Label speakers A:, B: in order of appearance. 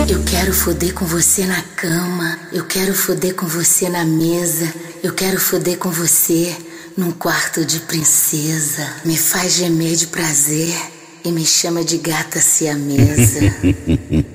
A: Eu quero foder com você na cama, eu quero foder com você na mesa, eu quero foder com você num quarto de princesa. Me faz gemer de prazer e me chama de gata siamesa.